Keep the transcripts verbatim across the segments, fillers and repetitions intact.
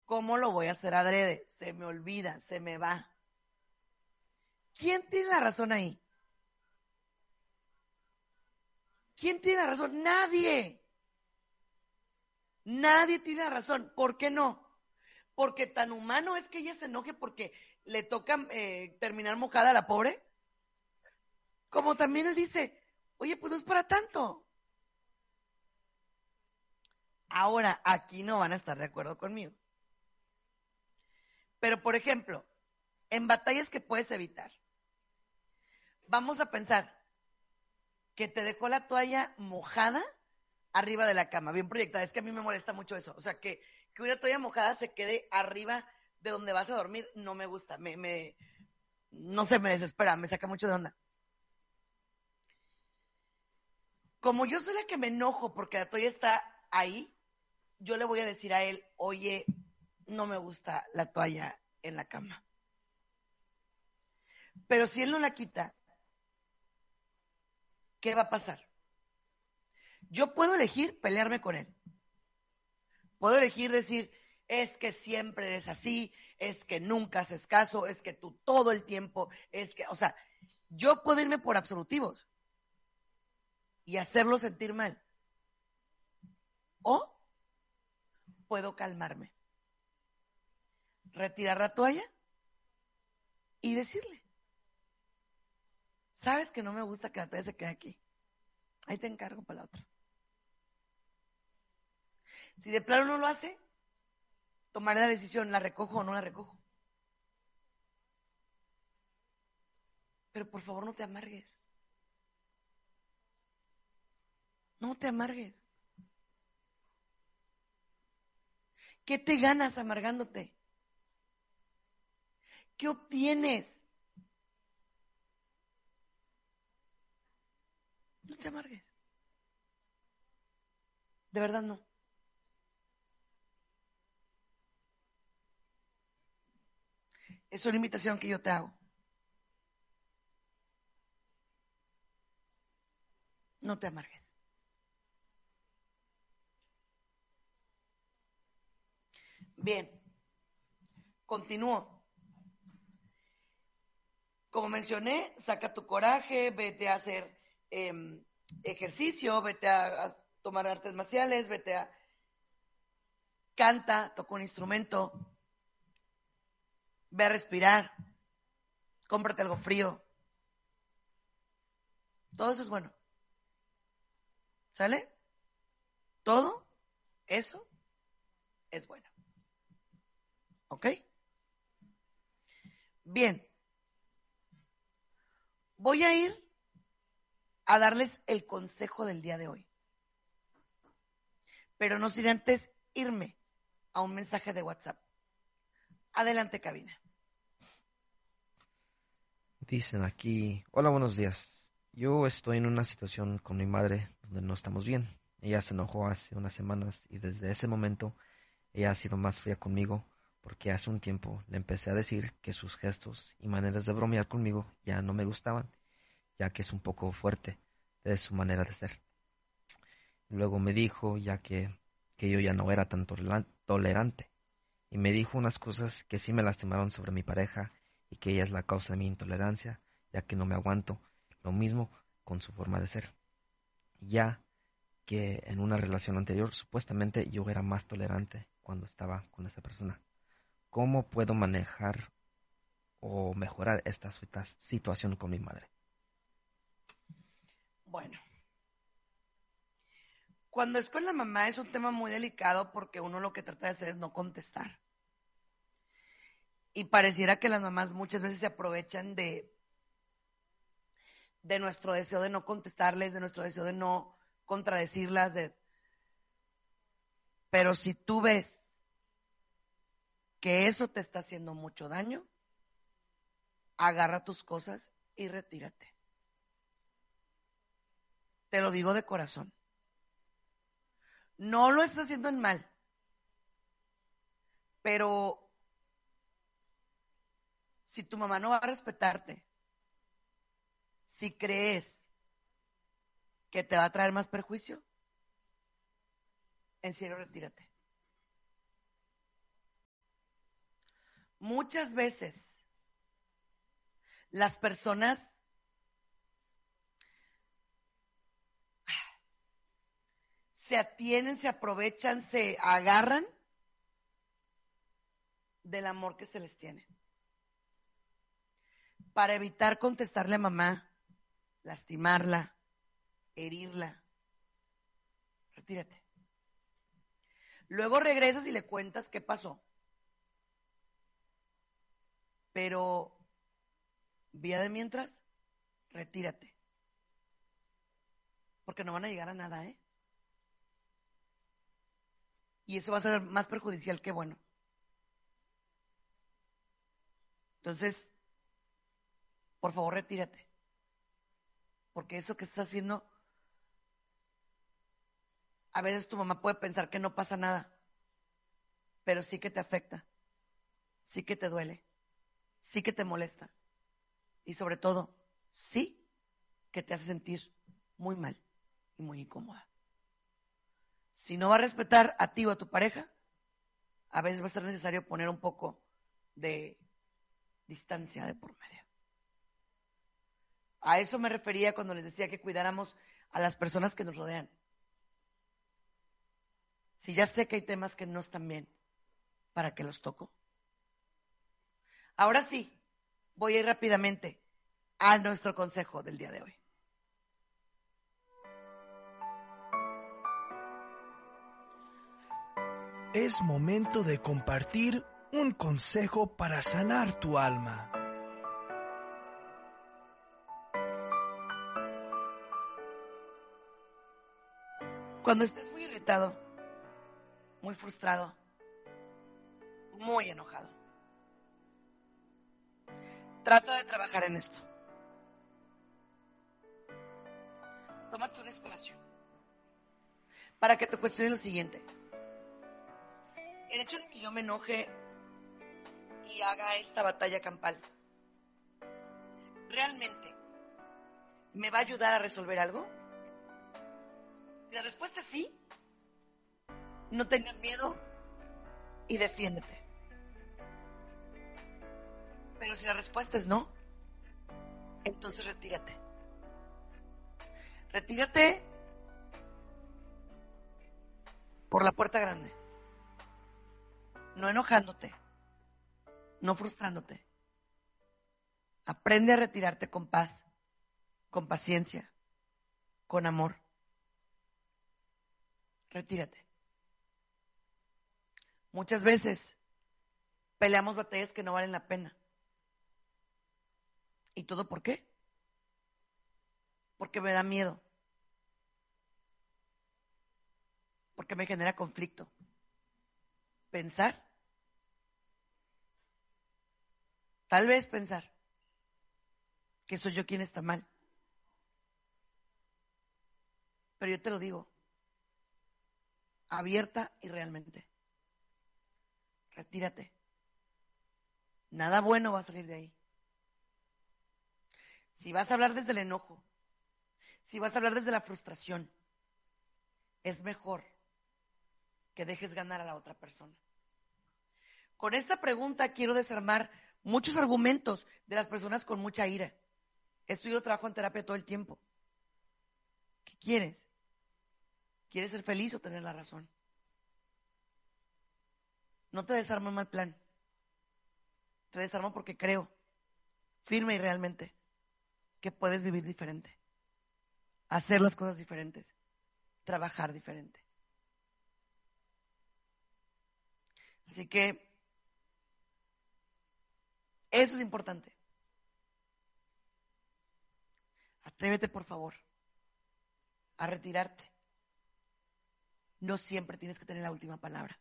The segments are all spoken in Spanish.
¿Cómo lo voy a hacer adrede? Se me olvida, se me va. ¿Quién tiene la razón ahí? ¿Quién tiene la razón? Nadie. Nadie tiene la razón. ¿Por qué no? Porque tan humano es que ella se enoje porque le toca eh, terminar mojada a la pobre. Como también él dice, oye, pues no es para tanto. Ahora, aquí no van a estar de acuerdo conmigo. Pero, por ejemplo, en batallas que puedes evitar, vamos a pensar que te dejó la toalla mojada arriba de la cama, bien proyectada. Es que a mí me molesta mucho eso. O sea, que, que una toalla mojada se quede arriba de donde vas a dormir, no me gusta. Me, me, no sé, me desespera, me saca mucho de onda. Como yo soy la que me enojo porque la toalla está ahí, yo le voy a decir a él, oye, no me gusta la toalla en la cama. Pero si él no la quita, ¿qué va a pasar? Yo puedo elegir pelearme con él. Puedo elegir decir, es que siempre eres así, es que nunca haces caso, es que tú todo el tiempo, es que, o sea, yo puedo irme por absolutivos y hacerlo sentir mal. O puedo calmarme, retirar la toalla y decirle, sabes que no me gusta que la toalla se quede aquí. Ahí te encargo para la otra. Si de plano no lo hace, tomaré la decisión, la recojo o no la recojo. Pero por favor no te amargues. No te amargues. ¿Qué te ganas amargándote? ¿Qué obtienes? No te amargues. De verdad no. Es una invitación que yo te hago. No te amargues. Bien, continúo. Como mencioné, saca tu coraje, vete a hacer eh, ejercicio, vete a, a tomar artes marciales, vete a canta, toca un instrumento, ve a respirar, cómprate algo frío. Todo eso es bueno. ¿Sale? Todo eso es bueno. ¿Ok? Bien. Voy a ir a darles el consejo del día de hoy. Pero no sin antes irme a un mensaje de WhatsApp. Adelante, cabina. Dicen aquí, hola, buenos días. Yo estoy en una situación con mi madre donde no estamos bien. Ella se enojó hace unas semanas y desde ese momento ella ha sido más fría conmigo porque hace un tiempo le empecé a decir que sus gestos y maneras de bromear conmigo ya no me gustaban, ya que es un poco fuerte de su manera de ser. Luego me dijo ya que, que yo ya no era tan toleran- tolerante y me dijo unas cosas que sí me lastimaron sobre mi pareja y que ella es la causa de mi intolerancia, ya que no me aguanto. Lo mismo con su forma de ser, ya que en una relación anterior supuestamente yo era más tolerante cuando estaba con esa persona. ¿Cómo puedo manejar o mejorar esta situación con mi madre? Bueno, cuando es con la mamá es un tema muy delicado porque uno lo que trata de hacer es no contestar. Y pareciera que las mamás muchas veces se aprovechan de, de nuestro deseo de no contestarles, de nuestro deseo de no contradecirlas. De... Pero si tú ves que eso te está haciendo mucho daño, agarra tus cosas y retírate. Te lo digo de corazón. No lo estás haciendo en mal, pero si tu mamá no va a respetarte, si crees que te va a traer más perjuicio, en serio retírate. muchas veces las personas se atienen, se aprovechan, se agarran del amor que se les tiene para evitar contestarle a mamá, lastimarla, herirla. Retírate. Luego regresas y le cuentas qué pasó. Pero, vía de mientras, retírate. Porque no van a llegar a nada, ¿eh? Y eso va a ser más perjudicial que bueno. Entonces, por favor, retírate. Porque eso que estás haciendo, a veces tu mamá puede pensar que no pasa nada, pero sí que te afecta, sí que te duele, sí que te molesta. Y sobre todo, sí que te hace sentir muy mal y muy incómoda. Si no va a respetar a ti o a tu pareja, a veces va a ser necesario poner un poco de distancia de por medio. A eso me refería cuando les decía que cuidáramos a las personas que nos rodean. Si ya sé que hay temas que no están bien, ¿para qué los toco? Ahora sí, voy a ir rápidamente a nuestro consejo del día de hoy. Es momento de compartir un consejo para sanar tu alma. Cuando estés muy irritado, muy frustrado, muy enojado, trata de trabajar en esto. Tómate un espacio para que te cuestiones lo siguiente. El hecho de que yo me enoje y haga esta batalla campal, ¿realmente me va a ayudar a resolver algo? Si la respuesta es sí, no tengas miedo y defiéndete. Pero si la respuesta es no, entonces retírate. Retírate por la puerta grande. No enojándote, no frustrándote. Aprende a retirarte con paz, con paciencia, con amor. Retírate. Muchas veces peleamos batallas que no valen la pena. ¿Y todo por qué? Porque me da miedo. Porque me genera conflicto. Pensar. Tal vez pensar que soy yo quien está mal. Pero yo te lo digo, abierta y realmente. Retírate. Nada bueno va a salir de ahí. Si vas a hablar desde el enojo, si vas a hablar desde la frustración, es mejor que dejes ganar a la otra persona. Con esta pregunta quiero desarmar muchos argumentos de las personas con mucha ira. Estudio trabajo en terapia todo el tiempo. ¿Qué quieres? ¿Quieres ser feliz o tener la razón? No te desarmo en mal plan. Te desarmo porque creo, firme y realmente, que puedes vivir diferente, hacer las cosas diferentes, trabajar diferente. Así que eso es importante. Atrévete, por favor, a retirarte. No siempre tienes que tener la última palabra.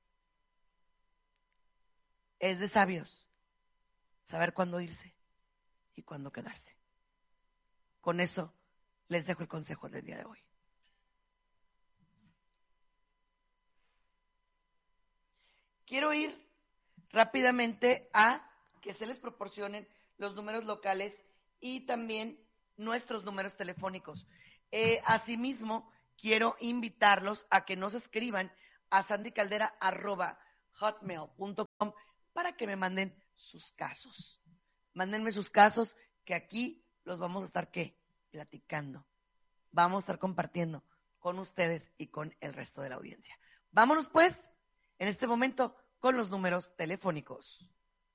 Es de sabios saber cuándo irse y cuándo quedarse. Con eso les dejo el consejo del día de hoy. Quiero ir rápidamente a que se les proporcionen los números locales y también nuestros números telefónicos. Eh, asimismo, quiero invitarlos a que nos escriban a sandycaldera arroba hotmail punto com para que me manden sus casos. Mándenme sus casos que aquí los vamos a estar, ¿qué? Platicando. Vamos a estar compartiendo con ustedes y con el resto de la audiencia. Vámonos pues, en este momento, con los números telefónicos.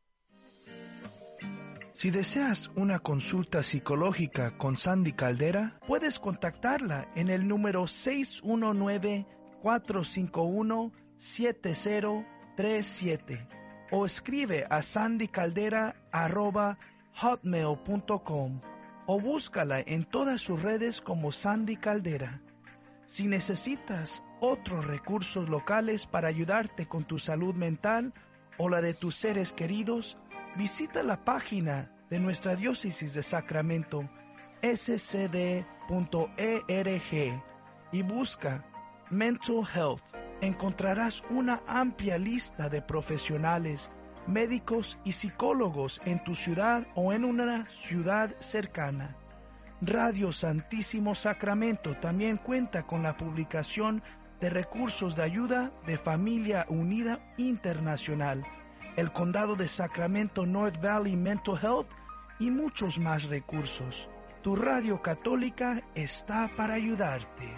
Si deseas una consulta psicológica con Sandy Caldera, puedes contactarla en el número seis uno nueve, cuatro cinco uno, siete cero tres siete o escribe a sandycaldera arroba hotmail punto com o búscala en todas sus redes como Sandy Caldera. Si necesitas otros recursos locales para ayudarte con tu salud mental o la de tus seres queridos, visita la página de nuestra diócesis de Sacramento, s c d punto org, y busca Mental Health. Encontrarás una amplia lista de profesionales, médicos y psicólogos en tu ciudad o en una ciudad cercana. Radio Santísimo Sacramento también cuenta con la publicación de recursos de ayuda de Familia Unida Internacional, el Condado de Sacramento North Valley Mental Health y muchos más recursos. Tu radio católica está para ayudarte.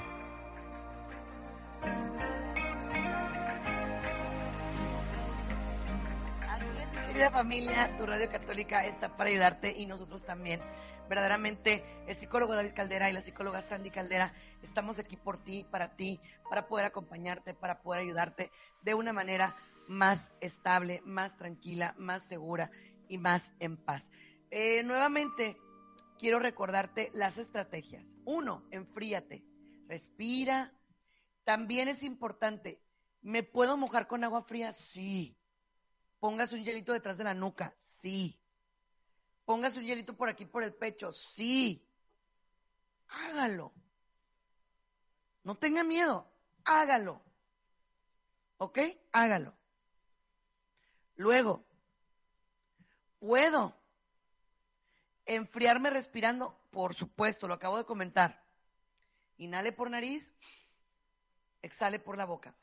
Así es, mi querida familia, tu radio católica está para ayudarte y nosotros también. Verdaderamente, el psicólogo David Caldera y la psicóloga Sandy Caldera estamos aquí por ti, para ti, para poder acompañarte, para poder ayudarte de una manera más estable, más tranquila, más segura y más en paz. Eh, nuevamente, quiero recordarte las estrategias. Uno, enfríate, respira. También es importante, ¿me puedo mojar con agua fría? Sí. Póngase un hielito detrás de la nuca, sí. Póngase un hielito por aquí, por el pecho, sí. Hágalo. No tenga miedo, hágalo. ¿Ok? Hágalo. Luego, ¿puedo enfriarme respirando? Por supuesto, lo acabo de comentar. Inhale por nariz, exhale por la boca.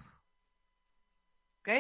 ¿Ok?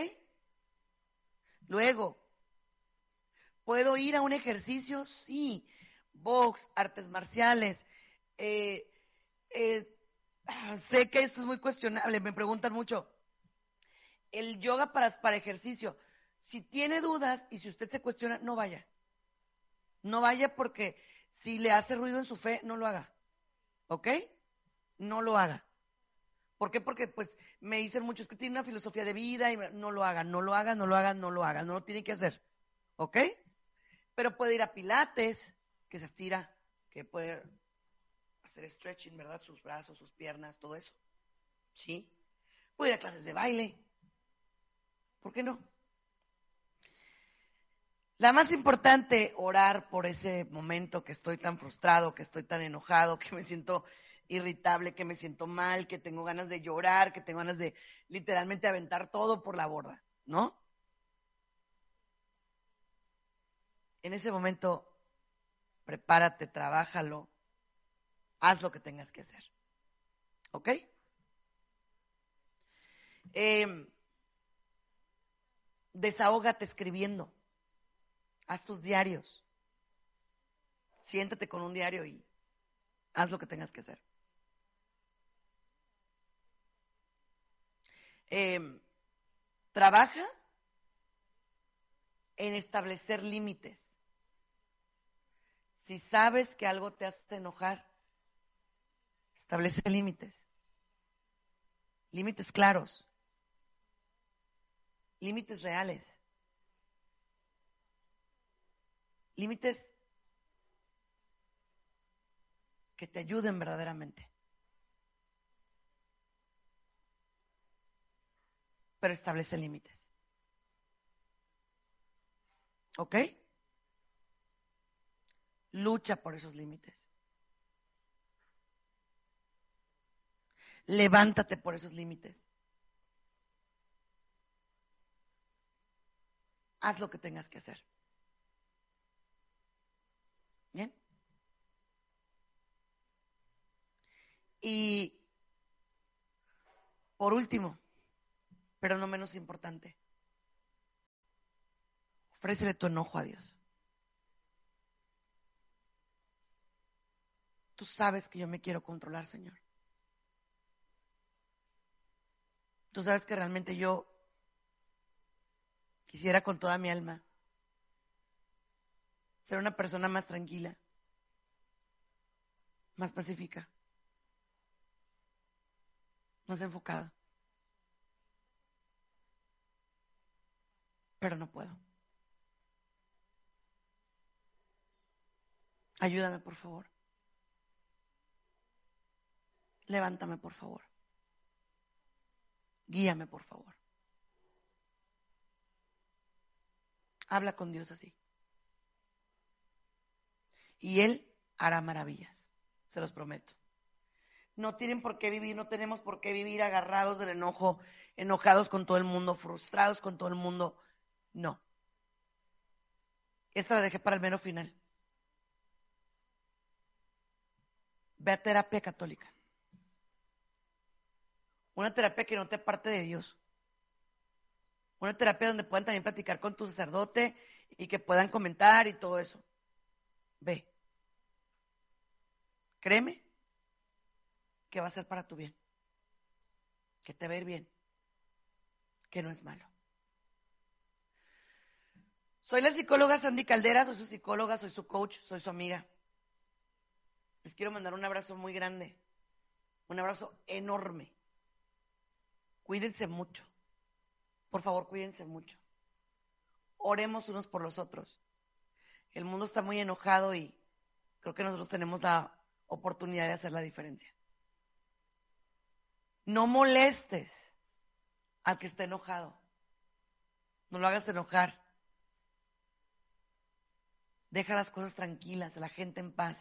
Luego, ¿puedo ir a un ejercicio? Sí. Box, artes marciales. Eh, eh, sé que esto es muy cuestionable, me preguntan mucho. El yoga para, para ejercicio. Si tiene dudas y si usted se cuestiona, no vaya. No vaya porque si le hace ruido en su fe, no lo haga. ¿Ok? No lo haga. ¿Por qué? Porque pues me dicen muchos que tienen una filosofía de vida y me, no lo hagan, no lo hagan, no lo hagan, no lo hagan, no lo tiene que hacer. ¿Ok? Pero puede ir a pilates, que se estira, que puede hacer stretching, ¿verdad? Sus brazos, sus piernas, todo eso. ¿Sí? Puede ir a clases de baile. ¿Por qué no? La más importante, orar por ese momento que estoy tan frustrado, que estoy tan enojado, que me siento irritable, que me siento mal, que tengo ganas de llorar, que tengo ganas de literalmente aventar todo por la borda, ¿no? En ese momento, prepárate, trabájalo, haz lo que tengas que hacer. ¿Ok? Eh, desahógate escribiendo. Haz tus diarios. Siéntate con un diario y haz lo que tengas que hacer. Eh, trabaja en establecer límites. Si sabes que algo te hace enojar, establece límites. Límites claros. Límites reales. Límites que te ayuden verdaderamente. Pero establece límites. ¿Ok? Lucha por esos límites. Levántate por esos límites. Haz lo que tengas que hacer. ¿Bien? Y por último, pero no menos importante, Ofrécele tu enojo a Dios. Tú sabes que yo me quiero controlar, Señor. Tú sabes que realmente yo quisiera con toda mi alma ser una persona más tranquila, más pacífica, más enfocada. Pero no puedo. Ayúdame, por favor. Levántame, por favor. Guíame, por favor. Habla con Dios así. Y Él hará maravillas, se los prometo. No tienen por qué vivir, no tenemos por qué vivir agarrados del enojo, enojados con todo el mundo, frustrados con todo el mundo. No. Esta la dejé para el mero final. Ve a terapia católica. Una terapia que no te aparte de Dios. Una terapia donde puedan también platicar con tu sacerdote y que puedan comentar y todo eso. Ve. Créeme que va a ser para tu bien. Que te va a ir bien. Que no es malo. Soy la psicóloga Sandy Caldera, soy su psicóloga, soy su coach, soy su amiga. Les quiero mandar un abrazo muy grande. Un abrazo enorme. Cuídense mucho. Por favor, cuídense mucho. Oremos unos por los otros. El mundo está muy enojado y creo que nosotros tenemos la oportunidad de hacer la diferencia. No molestes al que esté enojado. No lo hagas enojar. Deja las cosas tranquilas, a la gente en paz.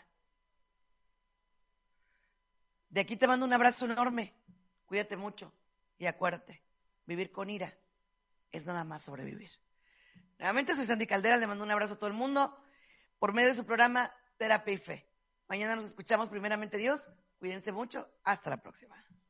De aquí te mando un abrazo enorme. Cuídate mucho y acuérdate, vivir con ira es nada más sobrevivir. Nuevamente soy Sandy Caldera, le mando un abrazo a todo el mundo por medio de su programa Terapia y Fe. Mañana nos escuchamos, primeramente Dios. Cuídense mucho. Hasta la próxima.